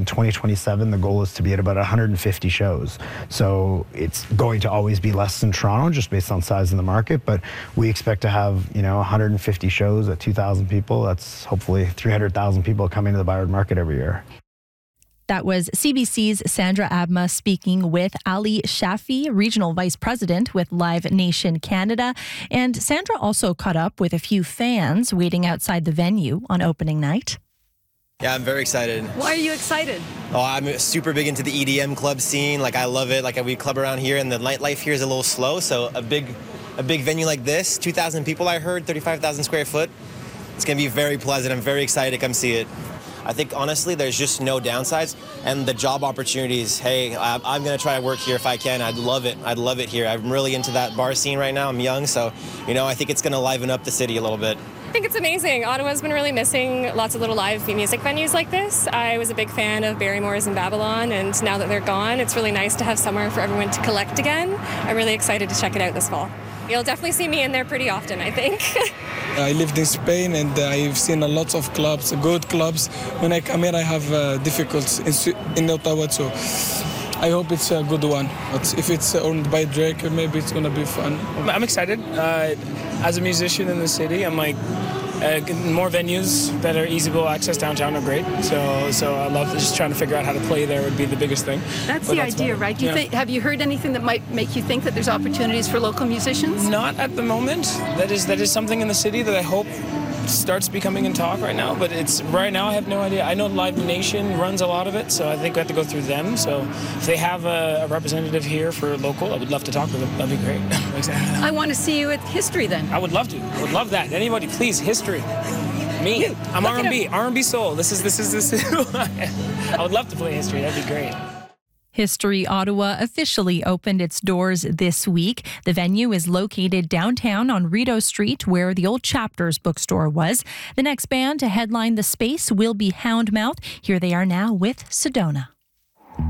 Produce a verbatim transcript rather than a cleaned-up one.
twenty twenty-seven, the goal is to be at about one hundred fifty shows. So it's going to always be less than Toronto, just based on size of the market. But we expect to have, you know, one hundred fifty shows at two thousand people. That's hopefully three hundred thousand people coming to the Byward Market every year. That was C B C's Sandra Abma speaking with Ali Shafi, Regional Vice President with Live Nation Canada. And Sandra also caught up with a few fans waiting outside the venue on opening night. Yeah, I'm very excited. Why are you excited? Oh, I'm super big into the E D M club scene. Like, I love it. Like, we club around here, and the nightlife here is a little slow. So a big, a big venue like this, two thousand people, I heard, thirty-five thousand square foot. It's going to be very pleasant. I'm very excited to come see it. I think, honestly, there's just no downsides. And the job opportunities, hey, I'm, I'm going to try to work here if I can. I'd love it. I'd love it here. I'm really into that bar scene right now. I'm young, so, you know, I think it's going to liven up the city a little bit. I think it's amazing. Ottawa's been really missing lots of little live music venues like this. I was a big fan of Barrymore's in Babylon, and now that they're gone, it's really nice to have somewhere for everyone to collect again. I'm really excited to check it out this fall. You'll definitely see me in there pretty often, I think. I lived in Spain, and I've seen a lot of clubs, good clubs. When I come here, I have uh, difficulties in, in Ottawa, so I hope it's a good one. But if it's owned by Drake, maybe it's going to be fun. I'm excited. Uh, as a musician in the city, I'm like, uh, more venues that are easable access downtown are great. So, so I love just trying to figure out how to play there would be the biggest thing. That's but the that's idea, fun. right? Do you Yeah. think, have you heard anything that might make you think that there's opportunities for local musicians? Not at the moment. That is that is something in the city that I hope starts becoming in talk right now. But it's right now I have no idea. I know Live Nation runs a lot of it, so I think we have to go through them. So if they have a, a representative here for local, I would love to talk with them. That'd be great. I want to see you at History then. I would love to. I would love that. Anybody, please, History. Me. You, I'm look R at and B. him. R and B soul. This is this is this. Is I would love to play History. That'd be great. History Ottawa officially opened its doors this week. The venue is located downtown on Rideau Street, where the old Chapters bookstore was. The next band to headline the space will be Houndmouth. Here they are now with Sedona.